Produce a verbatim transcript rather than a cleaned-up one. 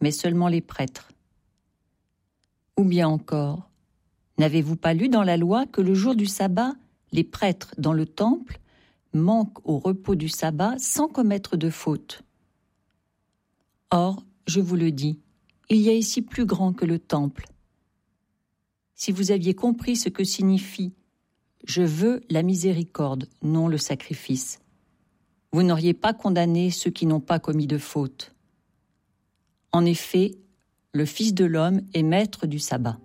mais seulement les prêtres. Ou bien encore, n'avez-vous pas lu dans la loi que le jour du sabbat, les prêtres dans le temple manquent au repos du sabbat sans commettre de faute? Or, je vous le dis, il y a ici plus grand que le temple. Si vous aviez compris ce que signifie « Je veux la miséricorde, non le sacrifice », vous n'auriez pas condamné ceux qui n'ont pas commis de faute. En effet, le Fils de l'homme est maître du sabbat.